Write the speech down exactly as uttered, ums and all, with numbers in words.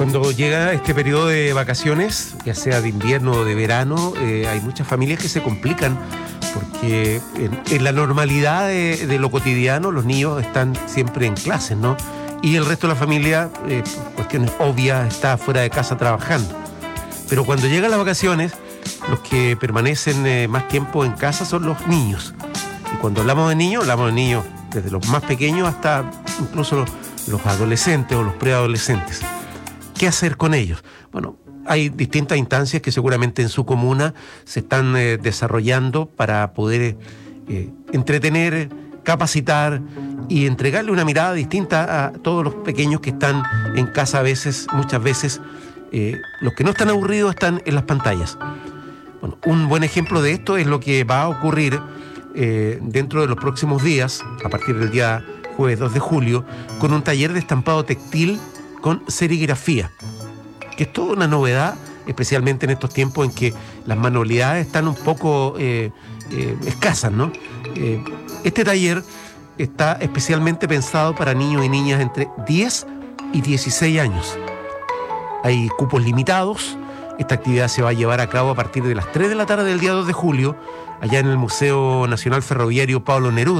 Cuando llega este periodo de vacaciones, ya sea de invierno o de verano, eh, hay muchas familias que se complican porque en, en la normalidad de, de lo cotidiano los niños están siempre en clases, ¿no? Y el resto de la familia, eh, por cuestiones obvias, está fuera de casa trabajando. Pero cuando llegan las vacaciones, los que permanecen eh, más tiempo en casa son los niños. Y cuando hablamos de niños, hablamos de niños desde los más pequeños hasta incluso los, los adolescentes o los preadolescentes. ¿Qué hacer con ellos? Bueno, hay distintas instancias que seguramente en su comuna se están eh, desarrollando para poder eh, entretener, capacitar y entregarle una mirada distinta a todos los pequeños que están en casa a veces, muchas veces. Eh, los que no están aburridos están en las pantallas. Bueno, un buen ejemplo de esto es lo que va a ocurrir eh, dentro de los próximos días, a partir del día jueves dos de julio, con un taller de estampado textil con serigrafía, que es toda una novedad, especialmente en estos tiempos en que las manualidades están un poco eh, eh, escasas, ¿no? Eh, este taller está especialmente pensado para niños y niñas entre diez y dieciséis años. Hay cupos limitados. Esta actividad se va a llevar a cabo a partir de las tres de la tarde del día dos de julio, allá en el Museo Nacional Ferroviario Pablo Neruda.